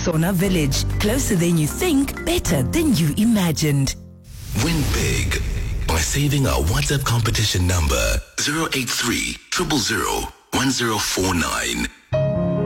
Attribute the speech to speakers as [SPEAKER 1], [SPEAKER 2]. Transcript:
[SPEAKER 1] Sona Village. Closer than you think, better than you imagined.
[SPEAKER 2] Win big by saving our WhatsApp competition number 083 000 1049.